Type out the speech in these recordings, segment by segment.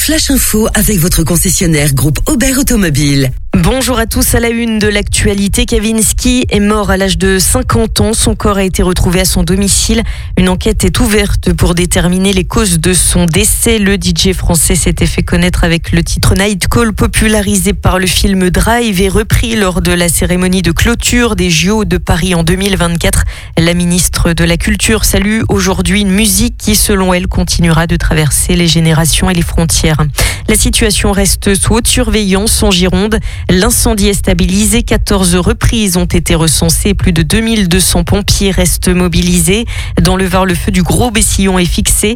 Flash Info avec votre concessionnaire groupe Aubert Automobile. Bonjour à tous, à la une de l'actualité, Kavinsky est mort à l'âge de 50 ans. Son corps a été retrouvé à son domicile. Une enquête est ouverte pour déterminer les causes de son décès. Le DJ français s'était fait connaître avec le titre Night Call, popularisé par le film Drive et repris lors de la cérémonie de clôture des JO de Paris en 2024. La ministre de la Culture salue aujourd'hui une musique qui, selon elle, continuera de traverser les générations et les frontières. La situation reste sous haute surveillance en Gironde. L'incendie est stabilisé. 14 reprises ont été recensées. Plus de 2200 pompiers restent mobilisés. Dans le Var, le feu du Gros Bessillon est fixé.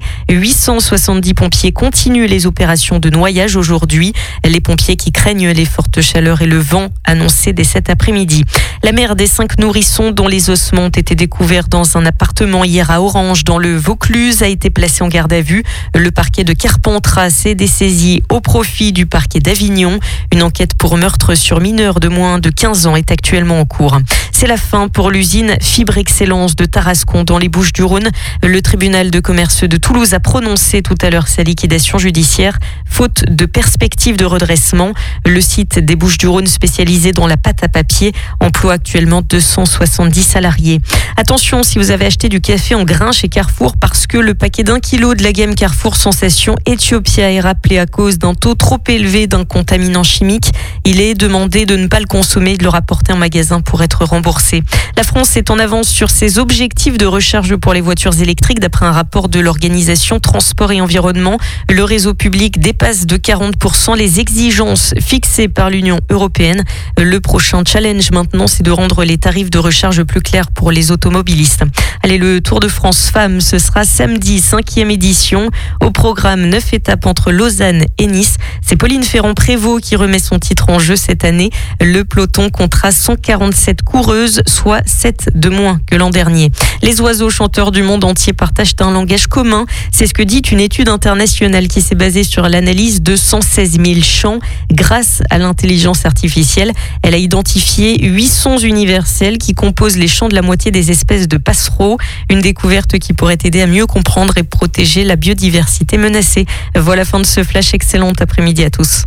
870 pompiers continuent les opérations de noyage aujourd'hui. Les pompiers qui craignent les fortes chaleurs et le vent annoncés dès cet après-midi. La mère des 5 nourrissons dont les ossements ont été découverts dans un appartement hier à Orange dans le Vaucluse a été placée en garde à vue. Le parquet de Carpentras s'est dessaisi au profit du parquet d'Avignon. Une enquête pour meurtre sur mineur de moins de 15 ans est actuellement en cours. C'est la fin pour l'usine Fibre Excellence de Tarascon dans les Bouches-du-Rhône. Le tribunal de commerce de Toulouse a prononcé tout à l'heure sa liquidation judiciaire, faute de perspective de redressement. Le site des Bouches-du-Rhône spécialisé dans la pâte à papier emploie actuellement 270 salariés. Attention si vous avez acheté du café en grains chez Carrefour parce que le paquet d'1 kilo de la gamme Carrefour Sensation Ethiopia est rappelé à cause d'un taux trop élevé d'un contaminant chimique. Il est demandé de ne pas le consommer et de le rapporter en magasin pour être remboursé. La France est en avance sur ses objectifs de recharge pour les voitures électriques. D'après un rapport de l'organisation Transport et Environnement, le réseau public dépasse de 40% les exigences fixées par l'Union européenne. Le prochain challenge maintenant, c'est de rendre les tarifs de recharge plus clairs pour les automobilistes. Allez, le Tour de France Femmes, ce sera samedi, 5e édition. Au programme, 9 étapes entre Lausanne et Nice. C'est Pauline Ferrand-Prévot qui remet son titre en jeu cette année. Le peloton comptera 147 coureuses, soit 7 de moins que l'an dernier. Les oiseaux chanteurs du monde entier partagent un langage commun. C'est ce que dit une étude internationale qui s'est basée sur l'analyse de 116 000 chants. Grâce à l'intelligence artificielle, elle a identifié 8 sons universels qui composent les chants de la moitié des espèces de passereaux. Une découverte qui pourrait aider à mieux comprendre et protéger la biodiversité menacée. Voilà, fin de ce flash. Excellent après-midi à tous.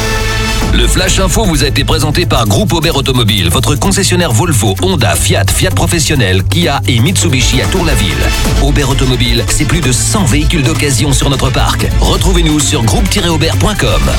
Le Flash Info vous a été présenté par Groupe Aubert Automobile, votre concessionnaire Volvo, Honda, Fiat, Fiat Professionnel, Kia et Mitsubishi à Tour-la-Ville. Aubert Automobile, c'est plus de 100 véhicules d'occasion sur notre parc. Retrouvez-nous sur groupe-aubert.com.